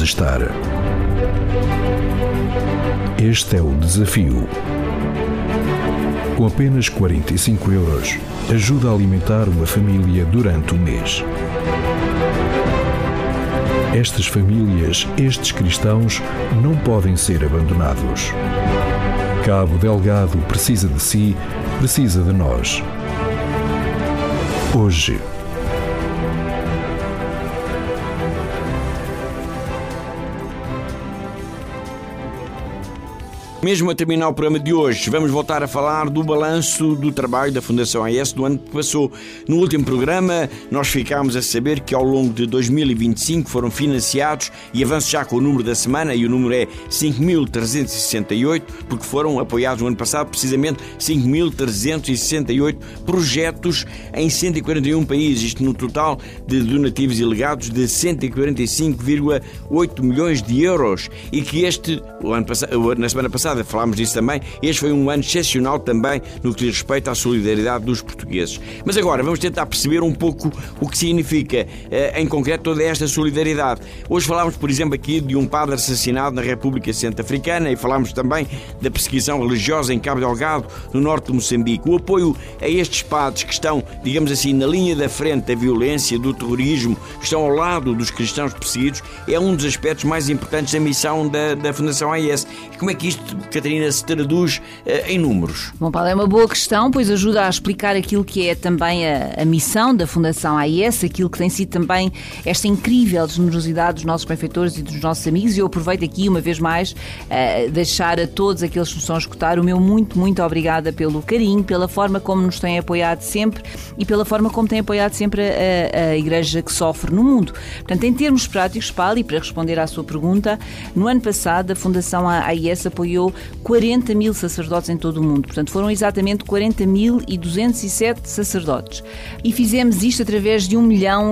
estar. Este é o desafio. Com apenas 45 euros, ajuda a alimentar uma família durante o mês. Estas famílias, estes cristãos, não podem ser abandonados. Cabo Delgado precisa de si, precisa de nós. Hoje. Mesmo a terminar o programa de hoje, vamos voltar a falar do balanço do trabalho da Fundação AES do ano que passou. No último programa, nós ficámos a saber que ao longo de 2025 foram financiados, e avanço já com o número da semana, e o número é 5.368, porque foram apoiados no ano passado precisamente 5.368 projetos em 141 países, isto no total de donativos e legados de 145,8 milhões de euros, e que na semana passada falámos disso também, este foi um ano excepcional também no que diz respeito à solidariedade dos portugueses. Mas agora vamos tentar perceber um pouco o que significa em concreto toda esta solidariedade. Hoje falámos, por exemplo, aqui de um padre assassinado na República Centro-Africana, e falámos também da perseguição religiosa em Cabo Delgado, no norte de Moçambique. O apoio a estes padres que estão, digamos assim, na linha da frente da violência, do terrorismo, que estão ao lado dos cristãos perseguidos, é um dos aspectos mais importantes da missão da Fundação AES. E como é que isto, Catarina, se traduz em números? Bom, Paulo, é uma boa questão, pois ajuda a explicar aquilo que é também a missão da Fundação AES, aquilo que tem sido também esta incrível generosidade dos nossos benfeitores e dos nossos amigos. E eu aproveito aqui, uma vez mais, deixar a todos aqueles que nos estão a escutar o meu muito, muito obrigada pelo carinho, pela forma como nos têm apoiado sempre e pela forma como têm apoiado sempre a Igreja que sofre no mundo. Portanto, em termos práticos, Paulo, e para responder à sua pergunta, no ano passado a Fundação AES apoiou 40 mil sacerdotes em todo o mundo. Portanto, foram exatamente 40.207 sacerdotes. E fizemos isto através de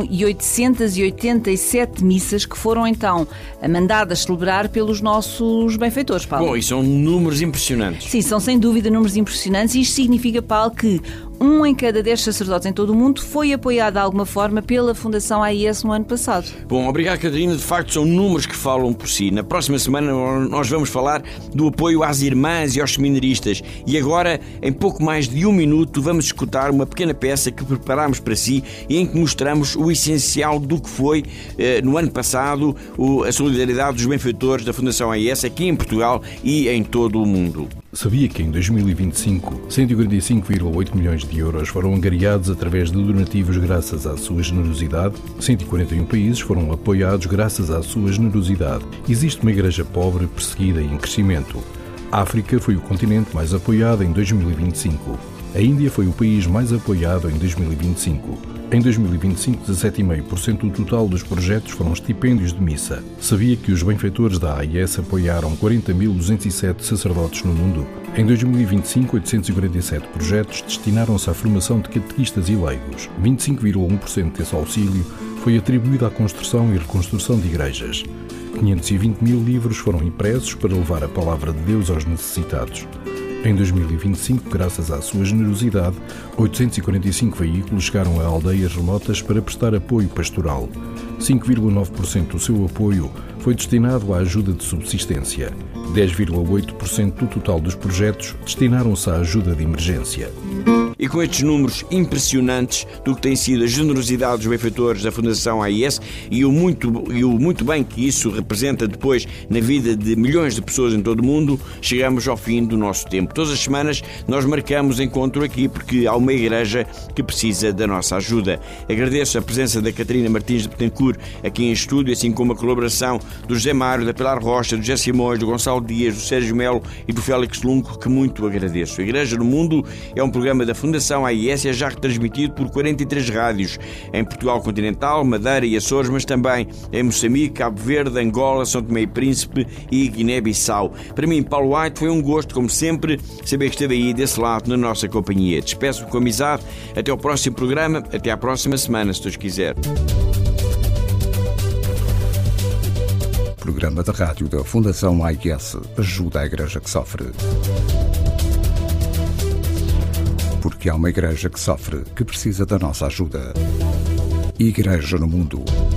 1.887 missas que foram então mandadas celebrar pelos nossos benfeitores, Paulo. Bom, e são números impressionantes. Sim, são sem dúvida números impressionantes, e isto significa, Paulo, que 1 em cada 10 sacerdotes em todo o mundo foi apoiado de alguma forma pela Fundação AES no ano passado. Bom, obrigado, Catarina. De facto, são números que falam por si. Na próxima semana nós vamos falar do apoio às irmãs e aos seminaristas. E agora, em pouco mais de um minuto, vamos escutar uma pequena peça que preparámos para si e em que mostramos o essencial do que foi, no ano passado, a solidariedade dos benfeitores da Fundação AES aqui em Portugal e em todo o mundo. Sabia que em 2025, 145,8 milhões de euros foram angariados através de donativos graças à sua generosidade? 141 países foram apoiados graças à sua generosidade. Existe uma igreja pobre, perseguida e em crescimento. A África foi o continente mais apoiado em 2025. A Índia foi o país mais apoiado em 2025. Em 2025, 17,5% do total dos projetos foram estipêndios de missa. Sabia que os benfeitores da AES apoiaram 40.207 sacerdotes no mundo? Em 2025, 847 projetos destinaram-se à formação de catequistas e leigos. 25,1% desse auxílio foi atribuído à construção e reconstrução de igrejas. 520 mil livros foram impressos para levar a palavra de Deus aos necessitados. Em 2025, graças à sua generosidade, 845 veículos chegaram a aldeias remotas para prestar apoio pastoral. 5,9% do seu apoio foi destinado à ajuda de subsistência. 10,8% do total dos projetos destinaram-se à ajuda de emergência. E com estes números impressionantes do que tem sido a generosidade dos benfeitores da Fundação AES e o muito bem que isso representa depois na vida de milhões de pessoas em todo o mundo, chegamos ao fim do nosso tempo. Todas as semanas nós marcamos encontro aqui porque há uma igreja que precisa da nossa ajuda. Agradeço a presença da Catarina Martins de Betancourt aqui em estúdio, assim como a colaboração do José Mário, da Pilar Rocha, do José Simões, do Gonçalo Dias, do Sérgio Melo e do Félix Lunco, que muito agradeço. A Igreja no Mundo é um programa da Fundação AES, já retransmitido por 43 rádios em Portugal continental, Madeira e Açores, mas também em Moçambique, Cabo Verde, Angola, São Tomé e Príncipe e Guiné-Bissau. Para mim, Paulo White, foi um gosto, como sempre, saber que esteve aí desse lado na nossa companhia. Despeço-me com amizade. Até ao próximo programa, até à próxima semana, se Deus quiser. Programa da rádio da Fundação AES ajuda a Igreja que sofre. Porque há uma igreja que sofre, que precisa da nossa ajuda. Igreja no Mundo.